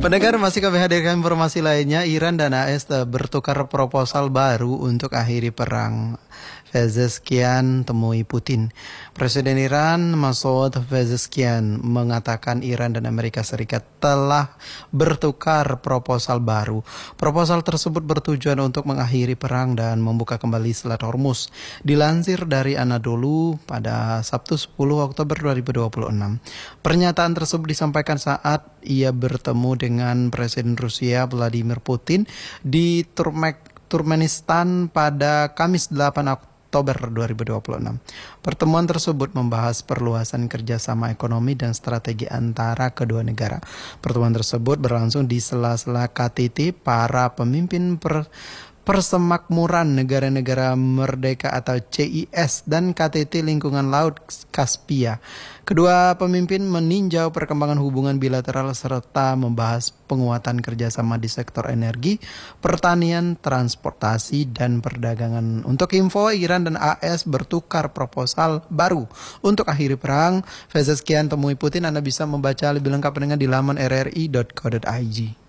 Pendengar, masih kami hadirkan informasi lainnya. Iran dan AS bertukar proposal baru untuk akhiri perang. Pezeshkian temui Putin. Presiden Iran Masoud Pezeshkian mengatakan Iran dan Amerika Serikat telah bertukar proposal baru. Proposal tersebut bertujuan untuk mengakhiri perang dan membuka kembali Selat Hormuz. Dilansir dari Anadolu pada Sabtu 10 Oktober 2026. Pernyataan tersebut disampaikan saat ia bertemu dengan Presiden Rusia Vladimir Putin di Turkmenistan pada Kamis 8 Oktober 2026. Pertemuan tersebut membahas perluasan kerjasama ekonomi dan strategi antara kedua negara. Pertemuan tersebut berlangsung di sela-sela KTT para pemimpin Persemakmuran Negara-Negara Merdeka atau CIS dan KTT Lingkungan Laut Kaspia. Kedua pemimpin meninjau perkembangan hubungan bilateral serta membahas penguatan kerjasama di sektor energi, pertanian, transportasi, dan perdagangan. Untuk info, Iran dan AS bertukar proposal baru untuk akhiri perang. Pezeshkian temui Putin, Anda bisa membaca lebih lengkap dengan di laman rri.co.id.